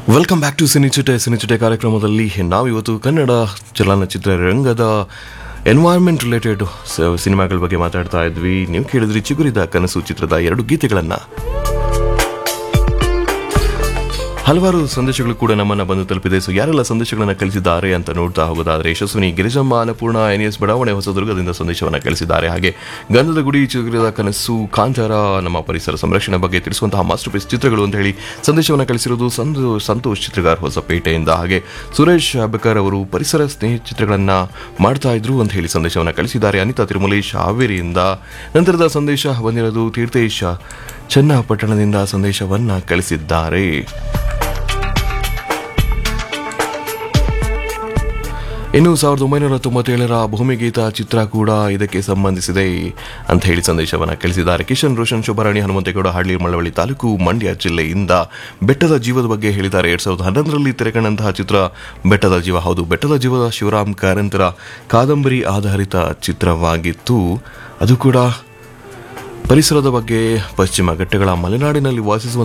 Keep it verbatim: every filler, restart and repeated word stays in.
Welcome back to ಸಿನಿಚುಟೆ ಸಿನಿಚುಟೆ ಕಾರ್ಯಕ್ರಮದಲ್ಲಿ ನಾವಿವತ್ತು ಕನ್ನಡ ಚಲನಚಿತ್ರ ರಂಗದ ಎನ್ವೈರ್ಮೆಂಟ್ ರಿಲೇಟೆಡ್ ಸಿನಿಮಾಗಳ ಬಗ್ಗೆ ಮಾತಾಡ್ತಾ ಇದ್ವಿ. ನೀವು ಕೇಳಿದ್ರಿ ಚಿಗುರಿದ ಕನಸು ಚಿತ್ರದ ಎರಡು ಗೀತೆಗಳನ್ನು. ಹಲವಾರು ಸಂದೇಶಗಳು ಕೂಡ ನಮ್ಮನ್ನು ಬಂದು ತಲುಪಿದೆ. ಸೊ ಯಾರೆಲ್ಲ ಸಂದೇಶಗಳನ್ನು ಕಳಿಸಿದ್ದಾರೆ ಅಂತ ನೋಡ್ತಾ ಹೋಗೋದಾದ್ರೆ, ಯಶಸ್ವಿನಿ ಗಿರಿಜಮ್ಮ ಅನ್ನಪೂರ್ಣ ಎನ್ ಎಸ್ ಬಡಾವಣೆ ಹೊಸದುರ್ಗದಿಂದ ಸಂದೇಶವನ್ನು ಕಳಿಸಿದ್ದಾರೆ. ಹಾಗೆ ಗಂಧದ ಗುಡಿ ಚಿಗುರಿದ ಕನಸು, ಕಾಂತಾರ, ನಮ್ಮ ಪರಿಸರ ಸಂರಕ್ಷಣೆ ಬಗ್ಗೆ ತಿಳಿಸುವಂತಹ ಮಾಸ್ಟರ್ ಪೀಸ್ ಚಿತ್ರಗಳು ಅಂತ ಹೇಳಿ ಸಂದೇಶವನ್ನು ಕಳಿಸಿರೋದು ಸಂದು ಸಂತೋಷ್ ಚಿತ್ರಗಾರ್ ಹೊಸಪೇಟೆಯಿಂದ. ಹಾಗೆ ಸುರೇಶ್ ಅಬ್ಬಕರ್ ಅವರು ಪರಿಸರ ಸ್ನೇಹಿ ಚಿತ್ರಗಳನ್ನು ಮಾಡ್ತಾ ಇದ್ರು ಅಂತ ಹೇಳಿ ಸಂದೇಶವನ್ನು ಕಳಿಸಿದ್ದಾರೆ. ಅನಿತಾ ತಿರುಮಲೇಶ್ ಹಾವೇರಿಯಿಂದ. ನಂತರದ ಸಂದೇಶ ಬಂದಿರೋದು ತೀರ್ಥೇಶ ಚನ್ನಪಟ್ಟಣದಿಂದ ಸಂದೇಶವನ್ನು ಕಳಿಸಿದ್ದಾರೆ. ಇನ್ನು ಸಾವಿರದ ಒಂಬೈನೂರ ತೊಂಬತ್ತೇಳರ ಭೂಮಿಗೀತ ಚಿತ್ರ ಕೂಡ ಇದಕ್ಕೆ ಸಂಬಂಧಿಸಿದೆ ಅಂತ ಹೇಳಿ ಸಂದೇಶವನ್ನು ಕಳಿಸಿದ್ದಾರೆ. ಕಿಶನ್ ರೋಷನ್ ಶುಭರಾಣಿ ಹನುಮಂತೇಗೌಡ ಹಾಡ್ಲಿ ಮಳವಳ್ಳಿ ತಾಲೂಕು ಮಂಡ್ಯ ಜಿಲ್ಲೆಯಿಂದ ಬೆಟ್ಟದ ಜೀವದ ಬಗ್ಗೆ ಹೇಳಿದ್ದಾರೆ. ಎರಡ್ ಸಾವಿರದ ಹನ್ನೊಂದರಲ್ಲಿ ತೆರೆಕಂಡಂತಹ ಚಿತ್ರ ಬೆಟ್ಟದ ಜೀವ. ಹೌದು, ಬೆಟ್ಟದ ಜೀವದ ಶಿವರಾಮ್ ಕಾರಂತರ ಕಾದಂಬರಿ ಆಧಾರಿತ ಚಿತ್ರವಾಗಿತ್ತು. ಅದು ಕೂಡ ಪರಿಸರದ ಬಗ್ಗೆ, ಪಶ್ಚಿಮ ಘಟ್ಟಗಳ ಮಲೆನಾಡಿನಲ್ಲಿ ವಾಸಿಸುವ